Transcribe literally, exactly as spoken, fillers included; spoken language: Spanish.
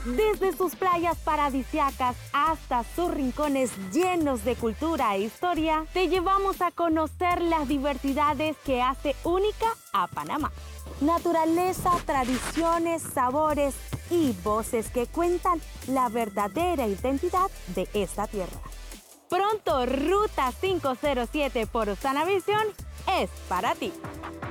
Desde sus playas paradisíacas hasta sus rincones llenos de cultura e historia, te llevamos a conocer las diversidades que hace única a Panamá. Naturaleza, tradiciones, sabores y voces que cuentan la verdadera identidad de esta tierra. Pronto, Ruta quinientos siete por Osana Visión es para ti.